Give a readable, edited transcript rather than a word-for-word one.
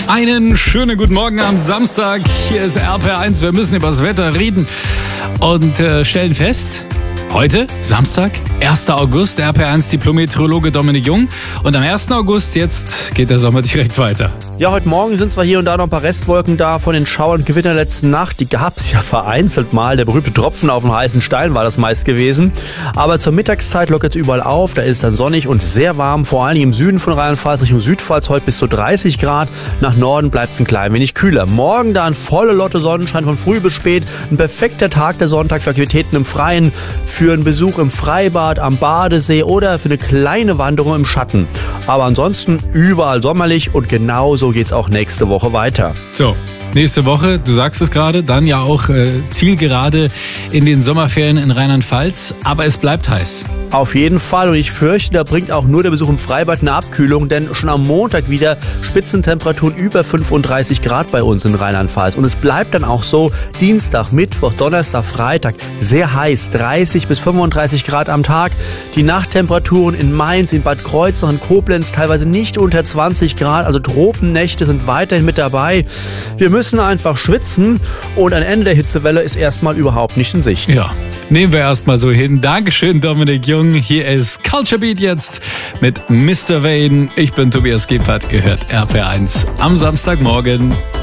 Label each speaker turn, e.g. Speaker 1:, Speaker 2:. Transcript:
Speaker 1: Einen schönen guten Morgen am Samstag. Hier ist RPR1. Wir müssen über das Wetter reden und stellen fest, heute, Samstag, 1. August, RPR1 Diplom-Meteorologe Dominik Jung. Und am 1. August, jetzt geht der Sommer direkt weiter.
Speaker 2: Ja, heute Morgen sind zwar hier und da noch ein paar Restwolken da von den Schauern und Gewittern letzten Nacht. Die gab es ja vereinzelt mal. Der berühmte Tropfen auf dem heißen Stein war das meist gewesen. Aber zur Mittagszeit lockert es überall auf. Da ist es dann sonnig und sehr warm. Vor allem im Süden von Rheinland-Pfalz, Richtung Südpfalz heute bis zu 30 Grad. Nach Norden bleibt es ein klein wenig kühler. Morgen dann volle Lotte Sonnenschein von früh bis spät. Ein perfekter Tag, der Sonntag, für Aktivitäten im Freien, für einen Besuch im Freibad, am Badesee oder für eine kleine Wanderung im Schatten. Aber ansonsten überall sommerlich und genauso geht es auch nächste Woche weiter.
Speaker 1: So, nächste Woche, du sagst es gerade, dann ja auch Zielgerade in den Sommerferien in Rheinland-Pfalz, aber es bleibt heiß.
Speaker 2: Auf jeden Fall, und ich fürchte, da bringt auch nur der Besuch im Freibad eine Abkühlung, denn schon am Montag wieder Spitzentemperaturen über 35 Grad bei uns in Rheinland-Pfalz. Und es bleibt dann auch so Dienstag, Mittwoch, Donnerstag, Freitag sehr heiß, 30 bis 35 Grad am Tag. Die Nachttemperaturen in Mainz, in Bad Kreuznach, in Koblenz teilweise nicht unter 20 Grad, also Tropennächte sind weiterhin mit dabei. Wir müssen einfach schwitzen und ein Ende der Hitzewelle ist erstmal überhaupt nicht in Sicht.
Speaker 1: Ja, nehmen wir erstmal so hin. Dankeschön, Dominik Jung. Hier ist Culture Beat jetzt mit Mr. Wayne. Ich bin Tobias Gebhardt, gehört RPR1 am Samstagmorgen.